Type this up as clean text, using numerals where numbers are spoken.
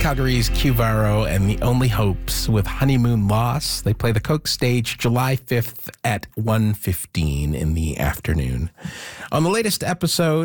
Calgary's Q Varro and the Only Hopes with Honeymoon Loss. They play the Coke Stage July 5th at 1:15 in the afternoon. On the latest episode